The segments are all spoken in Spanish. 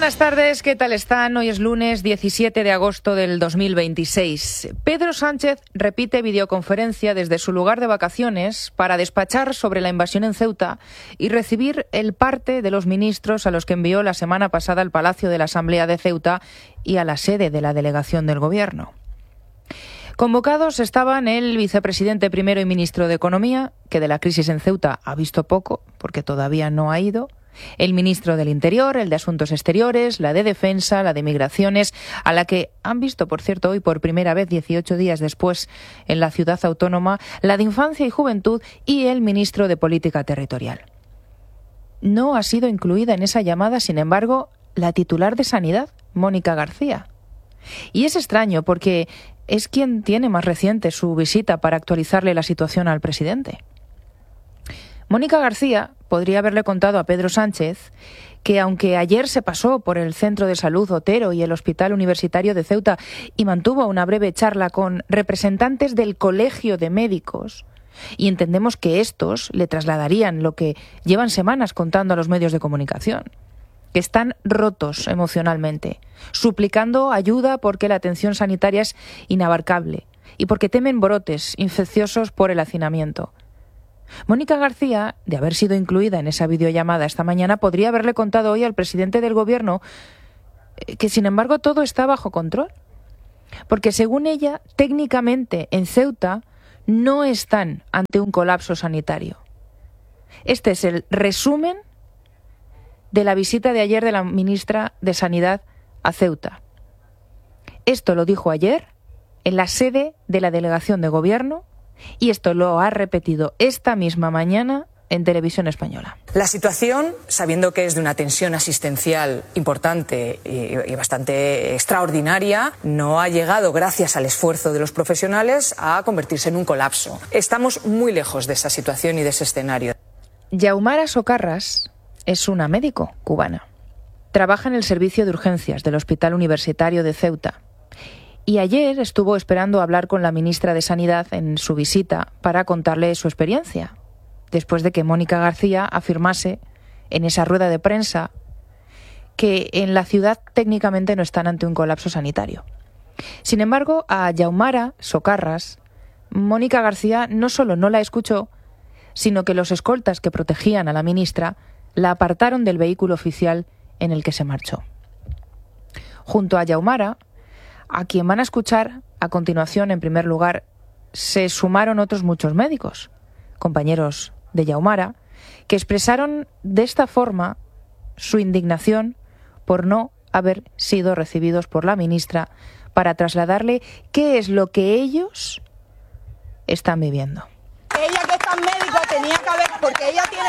Buenas tardes, ¿qué tal están? Hoy es lunes 17 de agosto del 2026. Pedro Sánchez repite videoconferencia desde su lugar de vacaciones para despachar sobre la invasión en Ceuta y recibir el parte de los ministros a los que envió la semana pasada al Palacio de la Asamblea de Ceuta y a la sede de la delegación del Gobierno. Convocados estaban el vicepresidente primero y ministro de Economía, que de la crisis en Ceuta ha visto poco, porque todavía no ha ido, el ministro del Interior, el de Asuntos Exteriores, la de Defensa, la de Migraciones, a la que han visto, por cierto, hoy por primera vez, 18 días después, en la ciudad autónoma, la de Infancia y Juventud y el ministro de Política Territorial. No ha sido incluida en esa llamada, sin embargo, la titular de Sanidad, Mónica García. Y es extraño porque es quien tiene más reciente su visita para actualizarle la situación al presidente. Mónica García podría haberle contado a Pedro Sánchez que aunque ayer se pasó por el Centro de Salud Otero y el Hospital Universitario de Ceuta y mantuvo una breve charla con representantes del Colegio de Médicos, y entendemos que estos le trasladarían lo que llevan semanas contando a los medios de comunicación, que están rotos emocionalmente, suplicando ayuda porque la atención sanitaria es inabarcable y porque temen brotes infecciosos por el hacinamiento. Mónica García, de haber sido incluida en esa videollamada esta mañana, podría haberle contado hoy al presidente del Gobierno que, sin embargo, todo está bajo control. Porque, según ella, técnicamente en Ceuta no están ante un colapso sanitario. Este es el resumen de la visita de ayer de la ministra de Sanidad a Ceuta. Esto lo dijo ayer en la sede de la delegación de Gobierno y esto lo ha repetido esta misma mañana en Televisión Española. La situación, sabiendo que es de una tensión asistencial importante y bastante extraordinaria, no ha llegado, gracias al esfuerzo de los profesionales, a convertirse en un colapso. Estamos muy lejos de esa situación y de ese escenario. Yaumara Socarras es una médico cubana. Trabaja en el servicio de urgencias del Hospital Universitario de Ceuta. Y ayer estuvo esperando hablar con la ministra de Sanidad en su visita para contarle su experiencia, después de que Mónica García afirmase en esa rueda de prensa que en la ciudad técnicamente no están ante un colapso sanitario. Sin embargo, a Yaumara Socarras, Mónica García no solo no la escuchó, sino que los escoltas que protegían a la ministra la apartaron del vehículo oficial en el que se marchó. Junto a Yaumara, a quien van a escuchar a continuación, en primer lugar, se sumaron otros muchos médicos, compañeros de Yaumara, que expresaron de esta forma su indignación por no haber sido recibidos por la ministra para trasladarle qué es lo que ellos están viviendo. Ella, que es tan médico, tenía que haber, porque ella tiene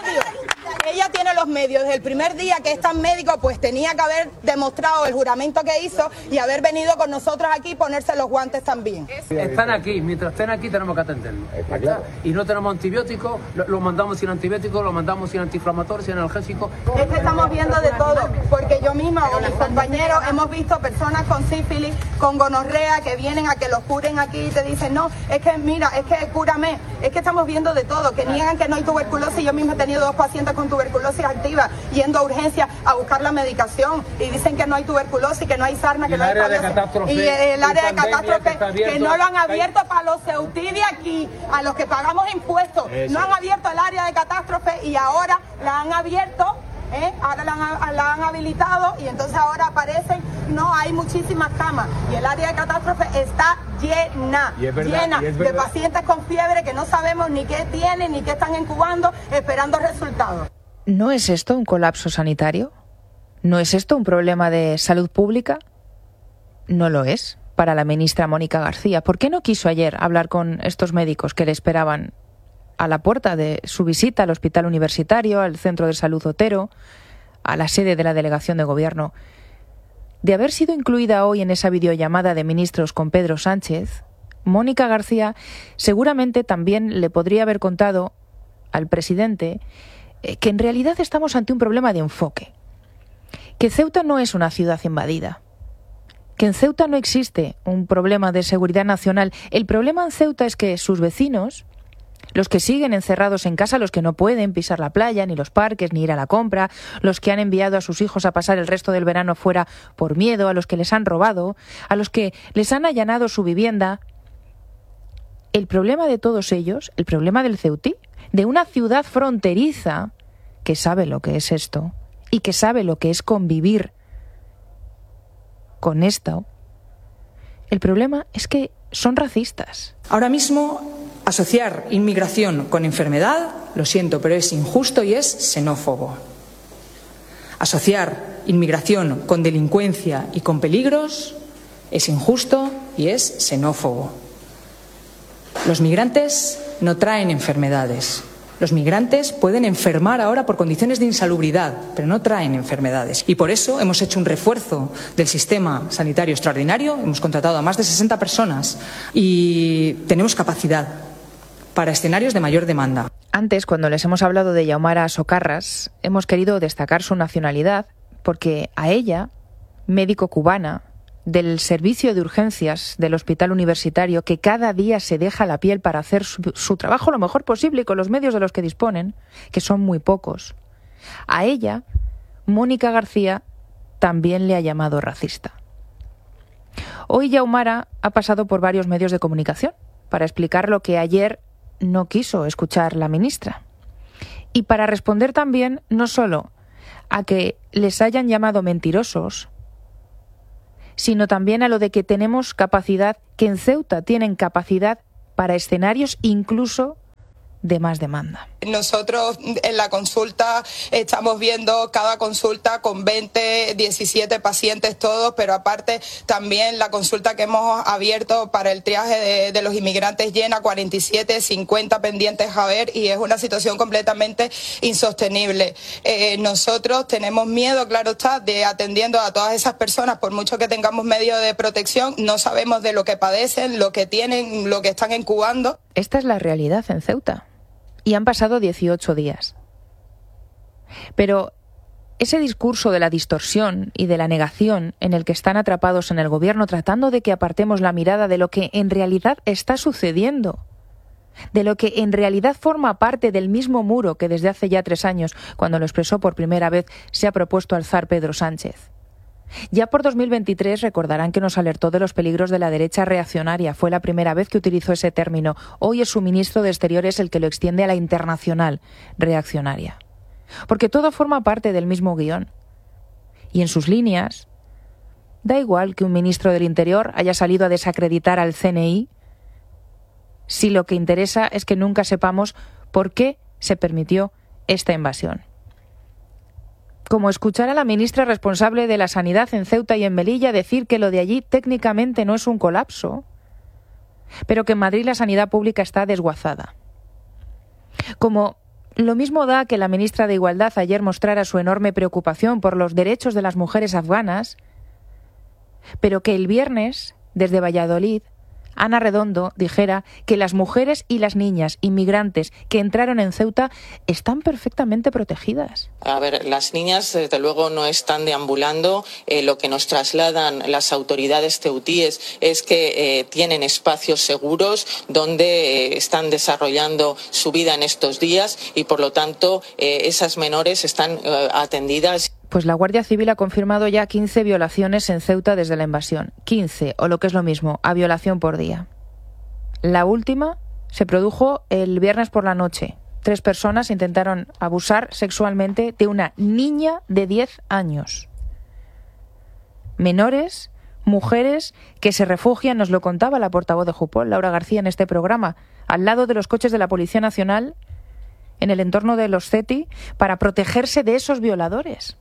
los medios, desde el primer día que es tan médico, pues tenía que haber demostrado el juramento que hizo y haber venido con nosotros aquí y ponerse los guantes también. Están aquí, mientras estén aquí tenemos que atenderlos. Y no tenemos antibióticos, lo mandamos sin antibióticos, lo mandamos sin antiinflamatorios, sin analgésicos. Es que estamos viendo de todo, porque yo misma o mis compañeros hemos visto personas con sífilis, con gonorrea, que vienen a que los curen aquí y te dicen, no, es que mira, es que cúrame. Es que estamos viendo de todo, que niegan que no hay tuberculosis. Yo misma he tenido 2 pacientes con tuberculosis activa yendo a urgencias a buscar la medicación y dicen que no hay tuberculosis, que no hay sarna, que no hay catástrofe. Y el área de catástrofe que no lo han abierto para los ceutí de aquí, a los que pagamos impuestos. No han abierto el área de catástrofe y ahora la han abierto. Ahora la han habilitado y entonces ahora aparecen, no, hay muchísimas camas y el área de catástrofe está llena de pacientes con fiebre que no sabemos ni qué tienen ni qué están incubando, esperando resultados. ¿No es esto un colapso sanitario? ¿No es esto un problema de salud pública? No lo es para la ministra Mónica García. ¿Por qué no quiso ayer hablar con estos médicos que le esperaban a la puerta de su visita al Hospital Universitario, al Centro de Salud Otero, a la sede de la delegación de Gobierno? De haber sido incluida hoy en esa videollamada de ministros con Pedro Sánchez, Mónica García seguramente también le podría haber contado al presidente que en realidad estamos ante un problema de enfoque, que Ceuta no es una ciudad invadida, que en Ceuta no existe un problema de seguridad nacional. El problema en Ceuta es que sus vecinos, los que siguen encerrados en casa, los que no pueden pisar la playa, ni los parques, ni ir a la compra, los que han enviado a sus hijos a pasar el resto del verano fuera por miedo, a los que les han robado, a los que les han allanado su vivienda. El problema de todos ellos, el problema del Ceutí, de una ciudad fronteriza que sabe lo que es esto y que sabe lo que es convivir con esto, el problema es que son racistas. Ahora mismo, asociar inmigración con enfermedad, lo siento, pero es injusto y es xenófobo. Asociar inmigración con delincuencia y con peligros es injusto y es xenófobo. Los migrantes no traen enfermedades. Los migrantes pueden enfermar ahora por condiciones de insalubridad, pero no traen enfermedades. Y por eso hemos hecho un refuerzo del sistema sanitario extraordinario. Hemos contratado a más de 60 personas y tenemos capacidad para escenarios de mayor demanda. Antes, cuando les hemos hablado de Yaumara Socarras, hemos querido destacar su nacionalidad porque a ella, médico cubana, del servicio de urgencias del hospital universitario, que cada día se deja la piel para hacer su trabajo lo mejor posible y con los medios de los que disponen, que son muy pocos. A ella, Mónica García también le ha llamado racista. Hoy Yaumara ha pasado por varios medios de comunicación para explicar lo que ayer no quiso escuchar la ministra. Y para responder también no solo a que les hayan llamado mentirosos, sino también a lo de que tenemos capacidad, que en Ceuta tienen capacidad para escenarios incluso de más demanda. Nosotros en la consulta estamos viendo cada consulta con 20, 17 pacientes todos, pero aparte también la consulta que hemos abierto para el triaje de los inmigrantes llena, 47, 50 pendientes a ver, y es una situación completamente insostenible. Nosotros tenemos miedo, claro está, de atendiendo a todas esas personas, por mucho que tengamos medios de protección, no sabemos de lo que padecen, lo que tienen, lo que están incubando. Esta es la realidad en Ceuta. Y han pasado 18 días. Pero ese discurso de la distorsión y de la negación en el que están atrapados en el gobierno, tratando de que apartemos la mirada de lo que en realidad está sucediendo, de lo que en realidad forma parte del mismo muro que desde hace ya 3 años, cuando lo expresó por primera vez, se ha propuesto alzar Pedro Sánchez. Ya por 2023 recordarán que nos alertó de los peligros de la derecha reaccionaria. Fue la primera vez que utilizó ese término. Hoy es su ministro de Exteriores el que lo extiende a la internacional reaccionaria. Porque todo forma parte del mismo guión. Y en sus líneas, da igual que un ministro del Interior haya salido a desacreditar al CNI, si lo que interesa es que nunca sepamos por qué se permitió esta invasión. Como escuchar a la ministra responsable de la Sanidad en Ceuta y en Melilla decir que lo de allí técnicamente no es un colapso, pero que en Madrid la sanidad pública está desguazada. Como lo mismo da que la ministra de Igualdad ayer mostrara su enorme preocupación por los derechos de las mujeres afganas, pero que el viernes, desde Valladolid, Ana Redondo dijera que las mujeres y las niñas inmigrantes que entraron en Ceuta están perfectamente protegidas. A ver, las niñas desde luego no están deambulando. Lo que nos trasladan las autoridades ceutíes es que tienen espacios seguros donde están desarrollando su vida en estos días y por lo tanto esas menores están atendidas. Pues la Guardia Civil ha confirmado ya 15 violaciones en Ceuta desde la invasión. 15, o lo que es lo mismo, a violación por día. La última se produjo el viernes por la noche. 3 personas intentaron abusar sexualmente de una niña de 10 años. Menores, mujeres que se refugian, nos lo contaba la portavoz de Jupol, Laura García, en este programa, al lado de los coches de la Policía Nacional, en el entorno de los CETI, para protegerse de esos violadores.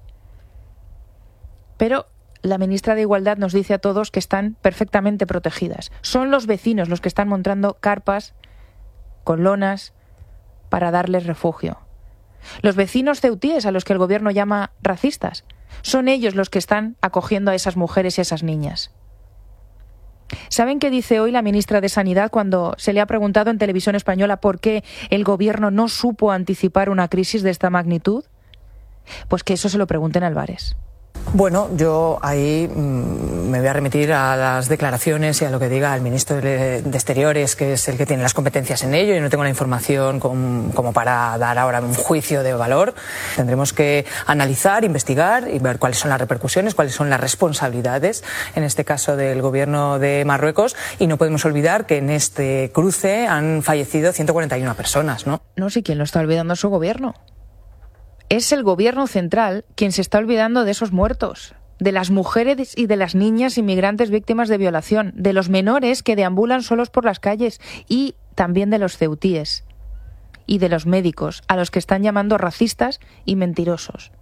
Pero la ministra de Igualdad nos dice a todos que están perfectamente protegidas. Son los vecinos los que están montando carpas con lonas para darles refugio. Los vecinos ceutíes a los que el gobierno llama racistas, son ellos los que están acogiendo a esas mujeres y a esas niñas. ¿Saben qué dice hoy la ministra de Sanidad cuando se le ha preguntado en Televisión Española por qué el gobierno no supo anticipar una crisis de esta magnitud? Pues que eso se lo pregunten a Álvarez. Bueno, yo ahí me voy a remitir a las declaraciones y a lo que diga el ministro de Exteriores, que es el que tiene las competencias en ello. Yo no tengo la información como para dar ahora un juicio de valor. Tendremos que analizar, investigar y ver cuáles son las repercusiones, cuáles son las responsabilidades, en este caso del gobierno de Marruecos. Y no podemos olvidar que en este cruce han fallecido 141 personas, ¿no? No sé quién lo está olvidando, su gobierno. Es el gobierno central quien se está olvidando de esos muertos, de las mujeres y de las niñas inmigrantes víctimas de violación, de los menores que deambulan solos por las calles y también de los ceutíes y de los médicos a los que están llamando racistas y mentirosos.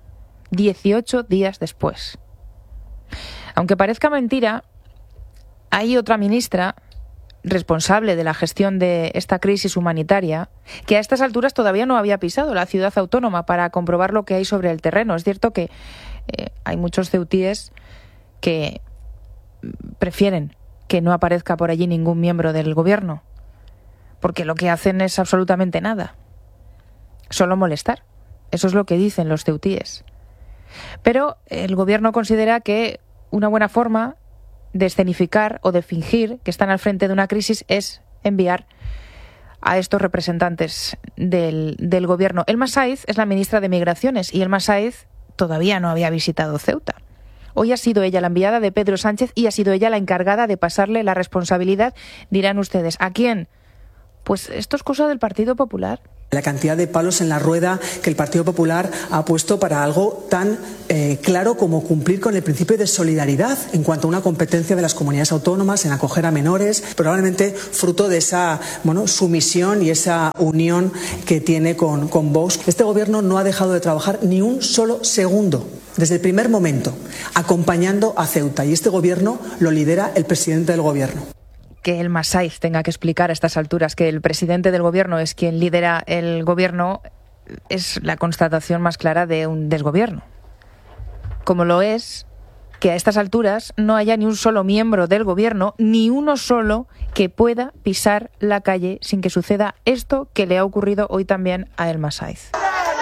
18 días después. Aunque parezca mentira, hay otra ministra responsable de la gestión de esta crisis humanitaria, que a estas alturas todavía no había pisado la ciudad autónoma para comprobar lo que hay sobre el terreno. Es cierto que hay muchos ceutíes que prefieren que no aparezca por allí ningún miembro del gobierno, porque lo que hacen es absolutamente nada, solo molestar. Eso es lo que dicen los ceutíes. Pero el gobierno considera que una buena forma de escenificar o de fingir que están al frente de una crisis es enviar a estos representantes del gobierno. Elma Saïz es la ministra de Migraciones y Elma Saïz todavía no había visitado Ceuta. Hoy ha sido ella la enviada de Pedro Sánchez y ha sido ella la encargada de pasarle la responsabilidad. Dirán ustedes, ¿a quién? Pues esto es cosa del Partido Popular. La cantidad de palos en la rueda que el Partido Popular ha puesto para algo tan claro como cumplir con el principio de solidaridad en cuanto a una competencia de las comunidades autónomas en acoger a menores, probablemente fruto de esa sumisión y esa unión que tiene con Vox. Este gobierno no ha dejado de trabajar ni un solo segundo, desde el primer momento, acompañando a Ceuta, y este gobierno lo lidera el presidente del gobierno. Que Elma Saïz tenga que explicar a estas alturas que el presidente del gobierno es quien lidera el gobierno es la constatación más clara de un desgobierno. Como lo es que a estas alturas no haya ni un solo miembro del gobierno, ni uno solo que pueda pisar la calle sin que suceda esto que le ha ocurrido hoy también a Elma Saïz.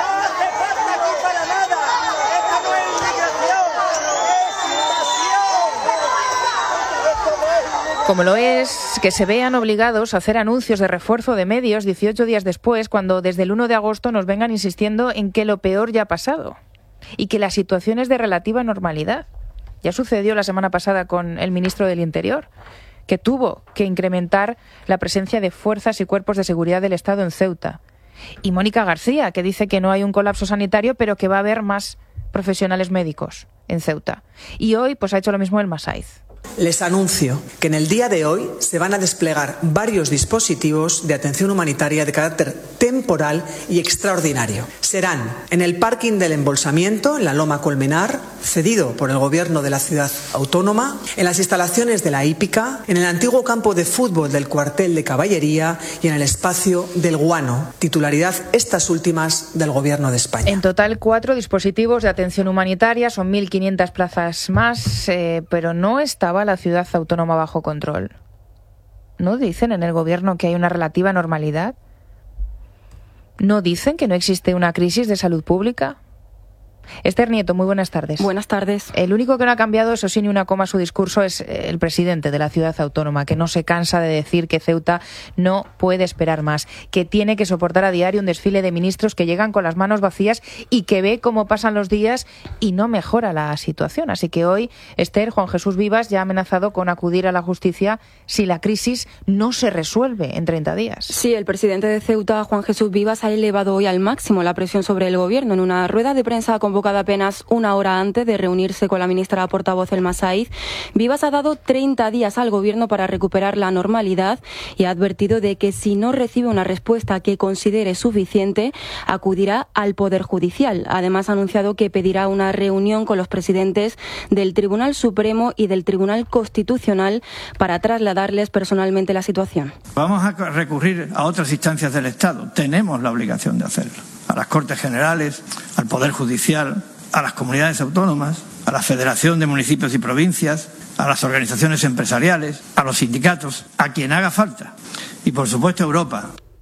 Como lo es que se vean obligados a hacer anuncios de refuerzo de medios 18 días después, cuando desde el 1 de agosto nos vengan insistiendo en que lo peor ya ha pasado y que la situación es de relativa normalidad. Ya sucedió la semana pasada con el ministro del Interior, que tuvo que incrementar la presencia de fuerzas y cuerpos de seguridad del Estado en Ceuta. Y Mónica García, que dice que no hay un colapso sanitario, pero que va a haber más profesionales médicos en Ceuta. Y hoy pues ha hecho lo mismo Elma Saïz. Les anuncio que en el día de hoy se van a desplegar varios dispositivos de atención humanitaria de carácter temporal y extraordinario. Serán en el parking del embolsamiento, en la Loma Colmenar, cedido por el gobierno de la ciudad autónoma, en las instalaciones de la hípica, en el antiguo campo de fútbol del cuartel de caballería y en el espacio del Guano, titularidad estas últimas del gobierno de España. En total 4 dispositivos de atención humanitaria, son 1.500 plazas más, pero no estaba la ciudad autónoma bajo control. ¿No dicen en el gobierno que hay una relativa normalidad? ¿No dicen que no existe una crisis de salud pública? Esther Nieto, muy buenas tardes. Buenas tardes. El único que no ha cambiado, eso sí, ni una coma su discurso es el presidente de la ciudad autónoma, que no se cansa de decir que Ceuta no puede esperar más, que tiene que soportar a diario un desfile de ministros que llegan con las manos vacías y que ve cómo pasan los días y no mejora la situación. Así que hoy, Esther, Juan Jesús Vivas ya ha amenazado con acudir a la justicia si la crisis no se resuelve en 30 días. Sí, el presidente de Ceuta, Juan Jesús Vivas, ha elevado hoy al máximo la presión sobre el gobierno. En una rueda de prensa convocada apenas una hora antes de reunirse con la ministra portavoz Elma Saïz, Vivas ha dado 30 días al gobierno para recuperar la normalidad y ha advertido de que si no recibe una respuesta que considere suficiente, acudirá al Poder Judicial. Además, ha anunciado que pedirá una reunión con los presidentes del Tribunal Supremo y del Tribunal Constitucional para trasladarles personalmente la situación. Vamos a recurrir a otras instancias del Estado. Tenemos la obligación de hacerlo. A las Cortes Generales, al Poder Judicial, a las comunidades autónomas, a la Federación de Municipios y Provincias, a las organizaciones empresariales, a los sindicatos, a quien haga falta. Y, por supuesto, a Europa.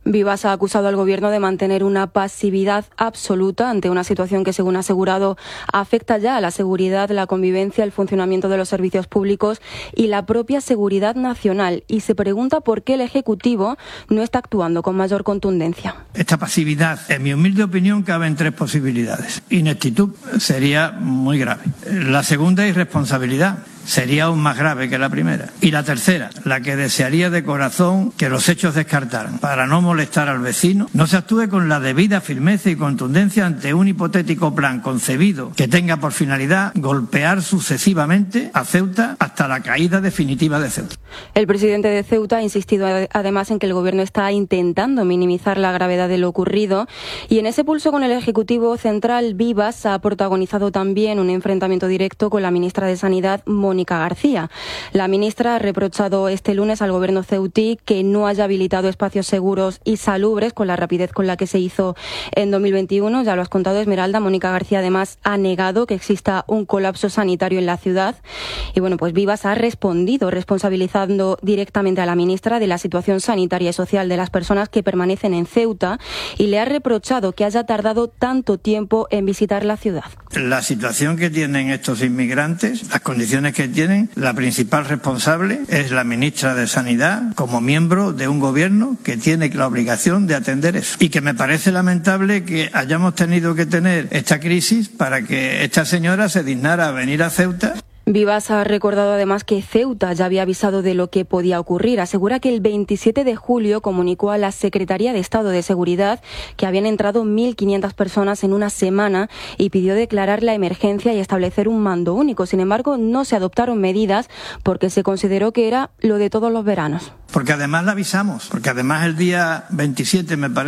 Vivas ha acusado al Gobierno de mantener una pasividad absoluta ante una situación que, según ha asegurado, afecta ya a la seguridad, la convivencia, el funcionamiento de los servicios públicos y la propia seguridad nacional. Y se pregunta por qué el Ejecutivo no está actuando con mayor contundencia. Esta pasividad, en mi humilde opinión, cabe en tres posibilidades. Ineptitud sería muy grave. La segunda, irresponsabilidad. Sería aún más grave que la primera. Y la tercera, la que desearía de corazón que los hechos descartaran. Para no molestar al vecino, no se actúe con la debida firmeza y contundencia ante un hipotético plan concebido que tenga por finalidad golpear sucesivamente a Ceuta hasta la caída definitiva de Ceuta. El presidente de Ceuta ha insistido además en que el Gobierno está intentando minimizar la gravedad de lo ocurrido, y en ese pulso con el Ejecutivo Central, Vivas ha protagonizado también un enfrentamiento directo con la ministra de Sanidad, Mónica García. La ministra ha reprochado este lunes al Gobierno ceutí que no haya habilitado espacios seguros y salubres con la rapidez con la que se hizo en 2021. Ya lo has contado, Esmeralda. Mónica García además ha negado que exista un colapso sanitario en la ciudad. Y bueno, pues Vivas ha respondido responsabilizando directamente a la ministra de la situación sanitaria y social de las personas que permanecen en Ceuta, y le ha reprochado que haya tardado tanto tiempo en visitar la ciudad. La situación que tienen estos inmigrantes, las condiciones que tienen, la principal responsable es la ministra de Sanidad, como miembro de un gobierno que tiene la obligación de atender eso. Y que me parece lamentable que hayamos tenido que tener esta crisis para que esta señora se dignara a venir a Ceuta. Vivas ha recordado además que Ceuta ya había avisado de lo que podía ocurrir. Asegura que el 27 de julio comunicó a la Secretaría de Estado de Seguridad que habían entrado 1.500 personas en una semana y pidió declarar la emergencia y establecer un mando único. Sin embargo, no se adoptaron medidas porque se consideró que era lo de todos los veranos. Porque además la avisamos, porque además el día 27 me parece